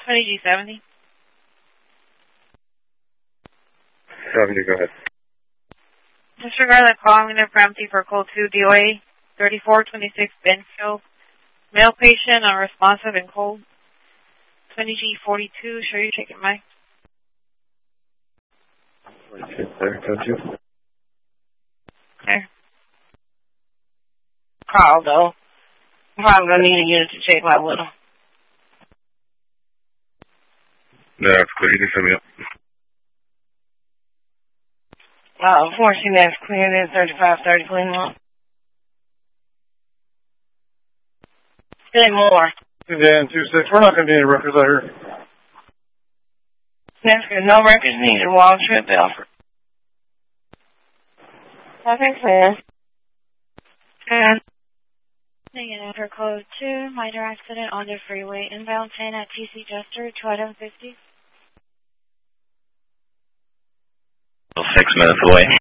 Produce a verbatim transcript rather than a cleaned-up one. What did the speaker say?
twenty G seventy. seventy, go ahead. Disregard the call. I'm going to empty for code two, D O A thirty-four twenty-six Benfield. Male patient, unresponsive and cold. twenty G forty-two, show your ticket, Mike. forty-two, there, code two. Okay. Call, though. I'm probably going to need a unit to check my widow. No, that's clear. You can send me up. Uh, unfortunately, that's clear. Then thirty-five thirty clean up. Say more. Dan, two six. We're not going to need any records out here. That's good. No records needed. Wall trip, Alfred. Nothing clear. And negative for code two, minor accident on the freeway, inbound ten at T C Jester, two item fifty. Six minutes away.